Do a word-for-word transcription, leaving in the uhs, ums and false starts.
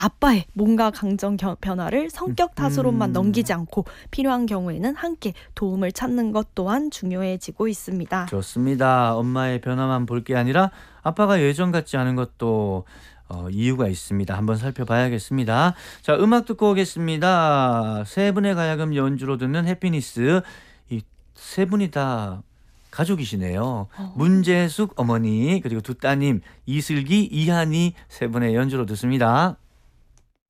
아빠의 뭔가 감정 겨- 변화를 성격 탓으로만 음. 넘기지 않고 필요한 경우에는 함께 도움을 찾는 것 또한 중요해지고 있습니다. 좋습니다. 엄마의 변화만 볼 게 아니라 아빠가 예전 같지 않은 것도 어, 이유가 있습니다. 한번 살펴봐야겠습니다. 자, 음악 듣고 오겠습니다. 세 분의 가야금 연주로 듣는 해피니스. 이 세 분이 다 가족이시네요. 어. 문재숙 어머니 그리고 두 따님 이슬기, 이한이 세 분의 연주로 듣습니다.